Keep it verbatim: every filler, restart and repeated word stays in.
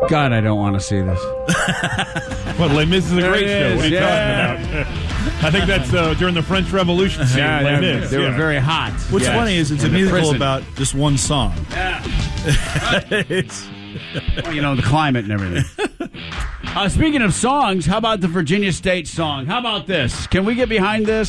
God, I don't want to see this. Well, Les Mis is a great There it show. What are is, you yeah. talking about? I think that's uh, during the French Revolution scene. Yeah, Les they, Mis, they yeah. were very hot. What's Yes. funny is it's a In the musical prison. about just one song. Yeah. It's- Well, you know, the climate and everything. Uh, speaking of songs, how about the Virginia State song? How about this? Can we get behind this?